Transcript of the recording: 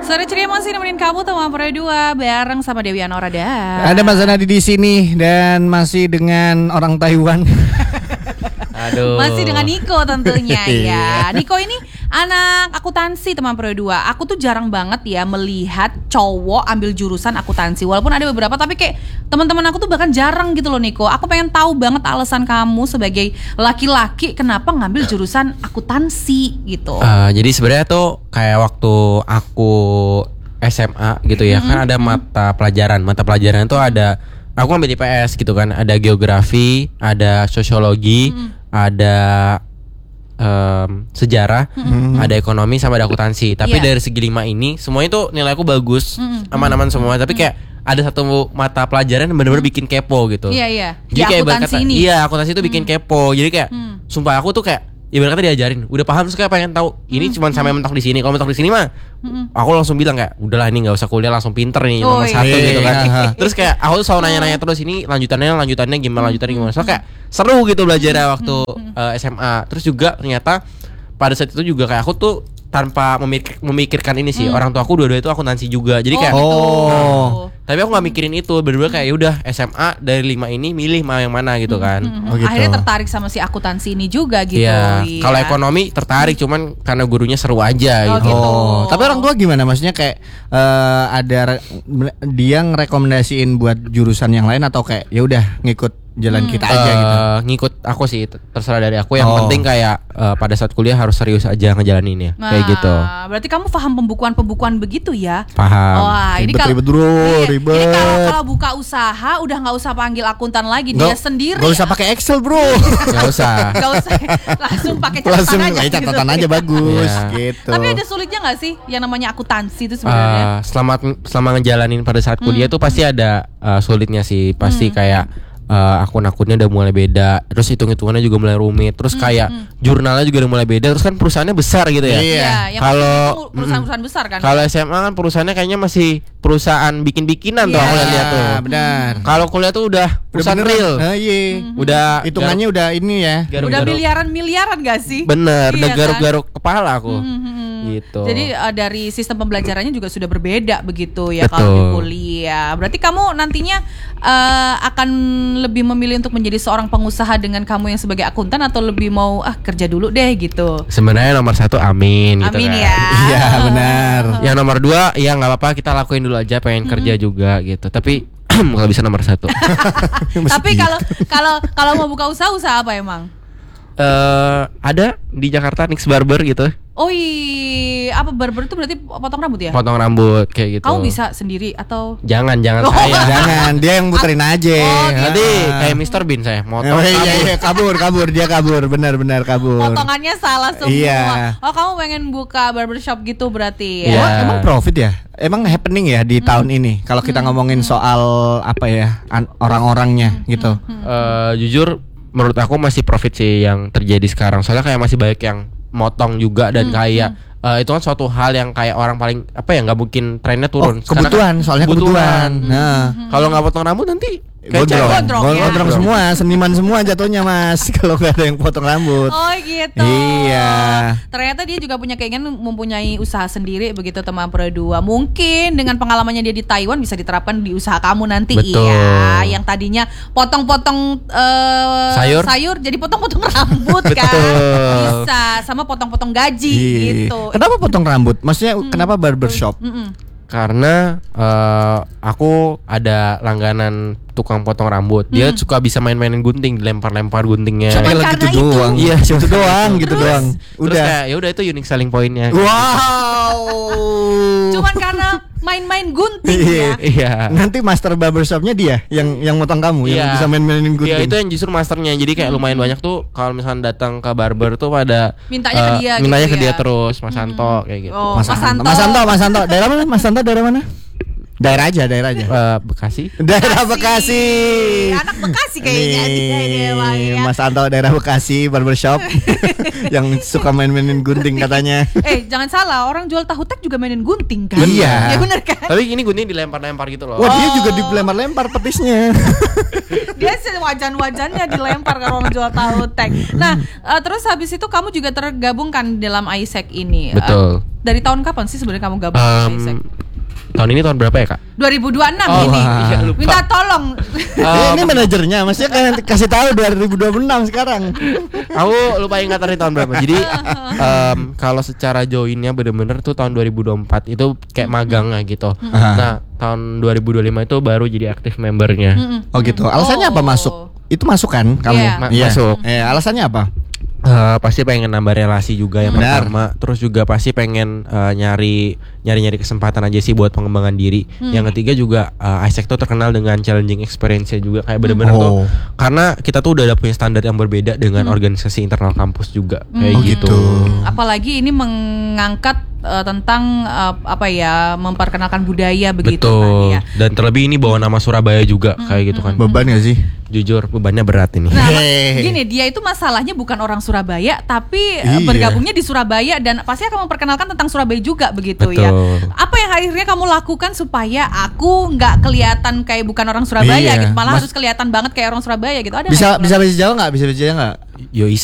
Sore ceria masih nemenin kamu teman Pro 2 bareng sama Dewi Anora dan ada Mas Anadi di sini dan masih dengan orang Taiwan. Aduh. Masih dengan Niko tentunya ya. Niko ini anak akuntansi teman Pro 2. Aku tuh jarang banget ya melihat cowok ambil jurusan akuntansi. Walaupun ada beberapa tapi kayak teman-teman aku tuh bahkan jarang gitu loh Niko. Aku pengen tahu banget alasan kamu sebagai laki-laki kenapa ngambil jurusan akuntansi gitu. Jadi sebenarnya tuh kayak waktu aku SMA gitu ya, kan ada mata pelajaran tuh ada, aku ambil IPS gitu kan, ada geografi, ada sosiologi, ada sejarah, ada ekonomi sama ada akuntansi. Tapi dari segi 5 ini semuanya tuh nilaiku bagus, aman-aman semua. Tapi kayak ada satu mata pelajaran yang benar-benar bikin kepo gitu. Iya. Jadi kayak akuntansi ini. Iya, akuntansi itu bikin kepo. Jadi kayak sumpah aku tuh kayak ibarat kata diajarin, udah paham terus kayak pengen tahu ini cuma sampai mentok di sini. Kalau mentok di sini mah aku langsung bilang kayak udahlah ini nggak usah kuliah, langsung pinter nih nomor 1 gitu kan. Terus kayak aku tuh selalu nanya-nanya terus ini lanjutannya gimana. So kayak seru gitu belajar waktu SMA. Terus juga ternyata pada saat itu juga kayak aku tuh tanpa memikirkan ini sih, orang tua aku dua-dua itu akuntansi juga. Jadi kayak tapi aku nggak mikirin itu, bener-bener kayak udah SMA dari 5 ini milih mau yang mana gitu kan. Gitu. Akhirnya tertarik sama si akuntansi ini juga gitu. Iya. Kalau ekonomi tertarik cuman karena gurunya seru aja gitu. Tapi orang tua gimana? Maksudnya kayak ada dia ngerekomendasiin buat jurusan yang lain atau kayak ya udah ngikut jalan kita aja gitu. Ngikut aku sih, terserah dari aku. Yang penting kayak pada saat kuliah harus serius aja ngejalaninnya. Kayak gitu. Berarti kamu paham pembukuan begitu ya? Paham. Wah, ini ribet. Ini kalau buka usaha udah nggak usah panggil akuntan lagi, dia sendiri. Gak usah pakai Excel, bro. Gak usah. Langsung pakai catatan aja. Catatan aja bagus gitu. Tapi ada sulitnya nggak sih yang namanya akuntansi itu sebenarnya? Selama ngejalanin pada saat kuliah tuh pasti ada sulitnya sih. Pasti kayak akun-akunnya udah mulai beda, terus hitung-hitungannya juga mulai rumit, terus kayak jurnalnya juga udah mulai beda, terus kan perusahaannya besar gitu ya. Iya. Kalau perusahaan-perusahaan besar kan. Kalau SMA kan perusahaannya kayaknya masih perusahaan bikin-bikinan tuh aku lihat tuh. Benar. Kalau kuliah tuh udah perusahaan real. Udah hitungannya udah ini ya. Udah miliaran gak sih? Bener, udah Iya, garuk-garuk kepala aku. Gitu. Jadi dari sistem pembelajarannya juga sudah berbeda begitu ya. Betul. Kalau di kuliah. Berarti kamu nantinya akan lebih memilih untuk menjadi seorang pengusaha dengan kamu yang sebagai akuntan atau lebih mau kerja dulu deh gitu? Sebenarnya nomor 1 amin gitu amin kan. Ya. Iya benar. Yang nomor 2 ya nggak apa-apa, kita lakuin dulu aja, pengen kerja juga gitu. Tapi kalau bisa nomor 1. Tapi kalau mau buka usaha apa emang? Ada di Jakarta Nix Barber gitu. Oh iya, apa barber itu berarti potong rambut ya? Potong rambut kayak gitu. Kamu bisa sendiri atau? Jangan saya. Jangan, dia yang muterin aja. Nanti kayak Mr. Bean saya motong. Iya, kabur, dia kabur, benar kabur. Potongannya salah semua. Iya. Oh, kamu pengen buka barbershop gitu berarti Iya. ya? Emang profit ya? Emang happening ya di tahun ini? Kalau kita ngomongin soal apa ya, orang-orangnya gitu. Jujur menurut aku masih profit sih yang terjadi sekarang. Soalnya kayak masih banyak yang motong juga dan kayak itu kan suatu hal yang kayak orang paling apa ya, nggak mungkin trennya turun. Kebutuhan, soalnya kebutuhan. Nah, kalau nggak potong rambut nanti gondrong semua, seniman semua jatuhnya Mas. Kalau nggak ada yang potong rambut. Oh gitu. Iya. Ternyata dia juga punya keinginan mempunyai usaha sendiri begitu teman Pro 2. Mungkin dengan pengalamannya dia di Taiwan bisa diterapkan di usaha kamu nanti. Betul. Iya. Yang tadinya potong-potong sayur jadi potong-potong rambut kan. Bisa sama potong-potong gaji gitu. Kenapa potong rambut? Maksudnya kenapa barbershop? Karena aku ada langganan tukang potong rambut. Dia suka bisa main-mainin gunting, dilempar-lempar guntingnya. Cuma gitu karena doang. Iya, gitu doang, gitu doang. Terus kayak ya udah itu unique selling point-nya. Wow. Cuman karena main-main gunting ya. Iya. Nanti master barbershopnya dia yang motong kamu, yang bisa main-mainin gunting. Iya, itu yang justru masternya. Jadi kayak lumayan banyak tuh kalau misalnya datang ke barber tuh pada mintanya ke dia ke gitu dia ya. terus, Mas Santo kayak gitu. Oh, Mas Santo. Daerah mana? Mas Santo daerah mana? Daerah aja. Bekasi. Daerah Bekasi. Anak Bekasi kayaknya dia Bang, ya. Mas Anto daerah Bekasi barbershop yang suka main-mainin gunting katanya. Jangan salah, orang jual tahu tek juga mainin gunting kan? Iya. Ya bener kan? Tapi ini gunting dilempar-lempar gitu loh. Wah, dia juga dilempar-lempar petisnya. Dia wajan-wajannya dilempar ke orang jual tahu tek. Nah, terus habis itu kamu juga tergabung kan dalam ISEC ini. Betul. Dari tahun kapan sih sebenarnya kamu gabung di ISEC? Tahun ini tahun berapa ya, Kak? 2026 Oh, ini. wah. Iya, lupa. Minta tolong. Ini manajernya, maksudnya kan kasih tahu 2026 sekarang. Aku lupa ingatan tahun berapa. Jadi kalau secara joinnya bener-bener tuh tahun 2024 itu kayak magangnya gitu. Nah, tahun 2025 itu baru jadi aktif membernya. Oh gitu. Alasannya apa masuk? Itu masuk kan kamu? Iya. Masuk. Alasannya apa? Pasti pengen nambah relasi juga yang Benar. pertama. Terus juga pasti pengen nyari kesempatan aja sih buat pengembangan diri. Yang ketiga juga ISEC tuh terkenal dengan challenging experience-nya juga kayak bener-bener tuh karena kita tuh udah ada punya standar yang berbeda dengan organisasi internal kampus juga kayak gitu. Apalagi ini mengangkat tentang memperkenalkan budaya begitu Betul. kan ya. Dan terlebih ini bawa nama Surabaya juga kayak gitu kan. Beban gak sih? Jujur bebannya berat ini. Nah, gini, dia itu masalahnya bukan orang Surabaya, tapi Iya. bergabungnya di Surabaya dan pasti akan memperkenalkan tentang Surabaya juga begitu Betul. ya. Apa yang akhirnya kamu lakukan supaya aku nggak kelihatan kayak bukan orang Surabaya Iya. gitu, malah harus kelihatan banget kayak orang Surabaya gitu? Ada Bisa nggak? bahasa Jawa nggak? Bisa bahasa Jawa nggak? Yo